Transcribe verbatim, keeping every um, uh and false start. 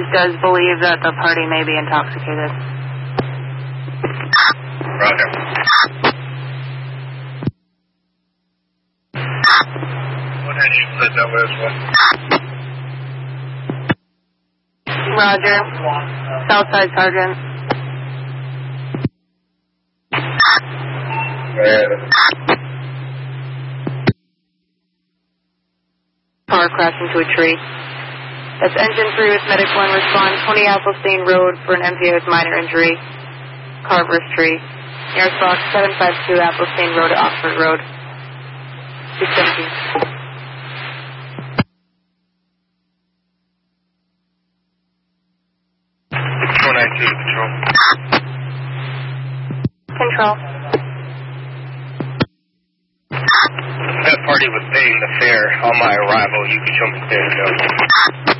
does believe that the party may be intoxicated. Roger. What had you said that was what? Roger. Southside Sergeant. Car crashed into a tree. That's engine three with medic one. Respond twenty Applestein Road for an M P A with minor injury. Carver's tree. Nearest box seven five two Applestein Road to Oxford Road. two seventeen. four nine two to control. Control. That party was paying the fare on my arrival. You can show me there.